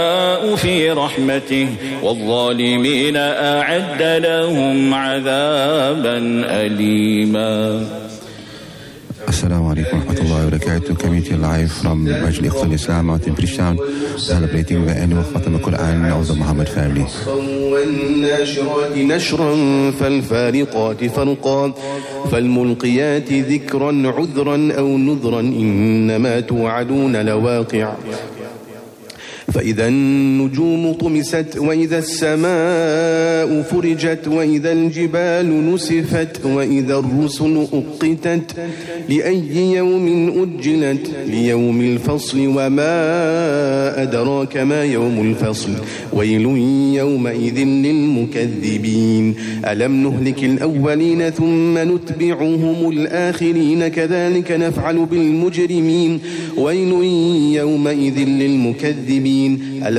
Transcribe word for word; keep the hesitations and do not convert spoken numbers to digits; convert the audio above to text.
في رحمته والظالمين أعد لهم عذابا أليما. Assalamu alaikum wa rahmatullahi wa barakatuh. Coming to you live from Masjid Iqtisad Islam out in Bridgetown, celebrating the annual Khatam al-Quran of the Muhammad family. والناشرات نشرا فالفارقات فرقا فالملقيات ذكرا عذرا أو نذرا إنما توعدون لواقع فإذا النجوم طمست وإذا السماء فرجت وإذا الجبال نسفت وإذا الرسل أقتت لأي يوم أجلت ليوم الفصل وما أدراك ما يوم الفصل ويل يومئذ للمكذبين ألم نهلك الأولين ثم نتبعهم الآخرين كذلك نفعل بالمجرمين ويل يومئذ للمكذبين.